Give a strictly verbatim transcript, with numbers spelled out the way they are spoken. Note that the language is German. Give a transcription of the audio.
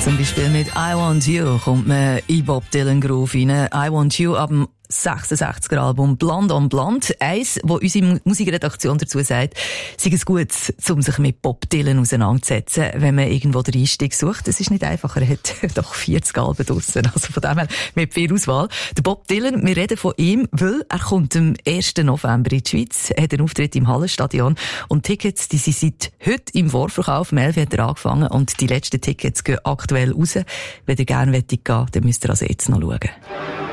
Zum Beispiel mit I Want You kommt man in Bob Dylan Groove rein. I Want You ab dem sechsundsechziger Album Blond on Blond. Eins, wo unsere Musikredaktion dazu sagt, sei es gut, um sich mit Bob Dylan auseinanderzusetzen, wenn man irgendwo den Einstieg sucht. Es ist nicht einfach, er hat doch vierzig Alben draussen. Also von dem her mit viel Auswahl. Der Bob Dylan, wir reden von ihm, weil er kommt am ersten November in die Schweiz, hat einen Auftritt im Hallenstadion und Tickets, die sind seit heute im Vorverkauf. Um elf hat er angefangen und die letzten Tickets gehen aktuell raus. Wenn ihr gerne gehen wollt, dann müsst ihr also jetzt noch schauen.